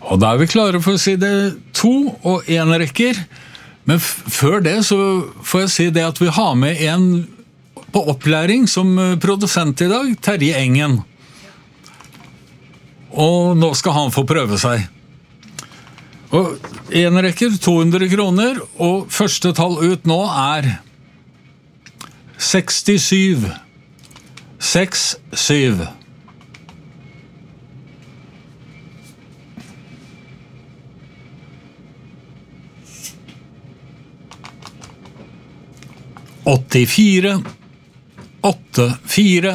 Og da vi klare for side 2 og 1 rekker. Men før det så får jeg si det at vi har med en på opplæring som produsent i dag, Terje Engen. Og nå skal han få prøve seg. Og 1 rekker 200 kroner, og første tall ut nå 67. 67. 84. 84.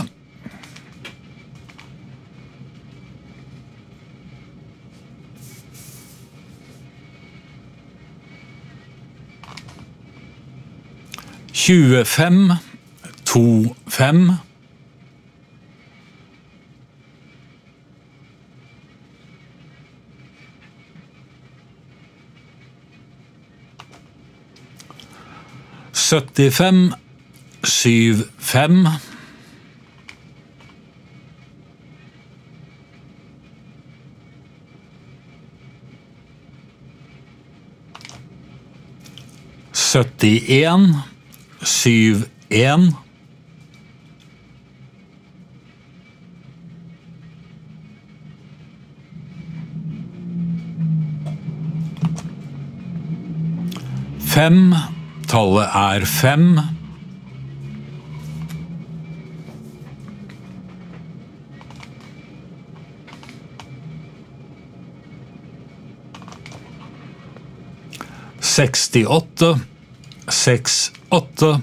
25. 25. 75. 75. 71. 71. 5. Tallet 5. 68. 68.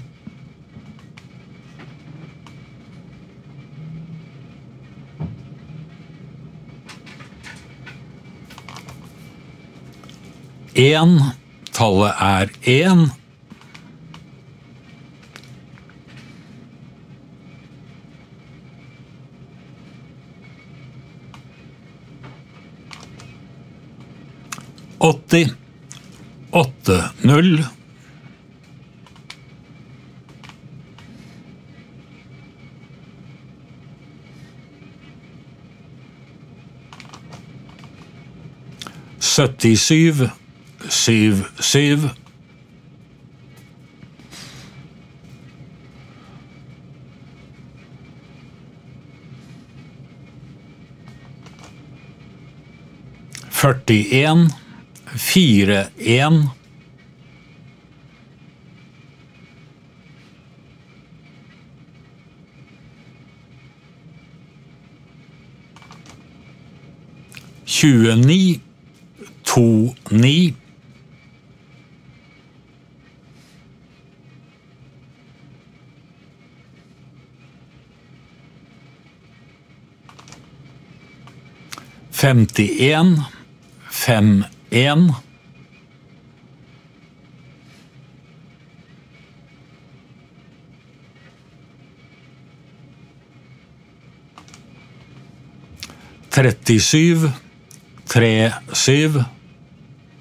1. Tallet 1. 80. 80. 77. 77. 41. 41. 29. 29. 51. 51. 37. 37.